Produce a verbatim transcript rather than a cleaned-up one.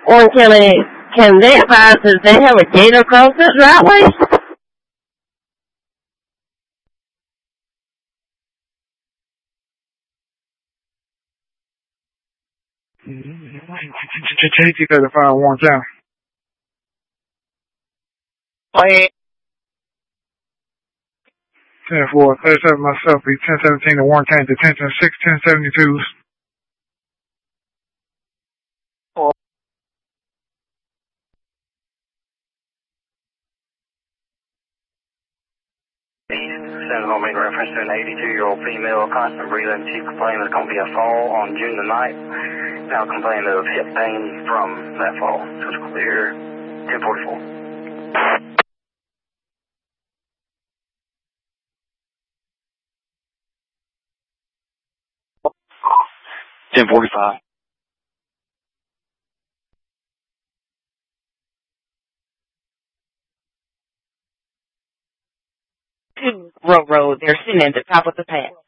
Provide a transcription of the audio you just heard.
Warren County, can they advise that they have a gate across that driveway? Take it to the fire, Warren County. Wait. ten four, thirty-seven, myself, be ten seventeen to Warren County, detention six ten seventy-two. Send home in reference to an eighty-two-year-old female, constant breathing. She complained there's going to be a fall on June the ninth. Now complaining of hip pain from that fall. So it's clear. ten forty-four. ten forty-five. Road Road. They're sitting at the top of the path.